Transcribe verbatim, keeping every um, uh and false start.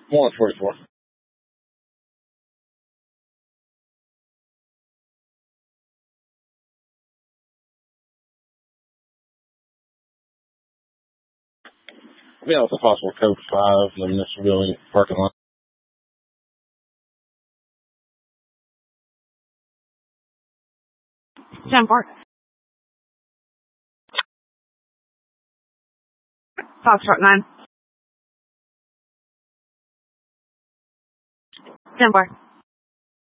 One forty-four. Yeah, it's a possible code five in the municipal building parking lot. ten four. Foxtrot nine. ten four.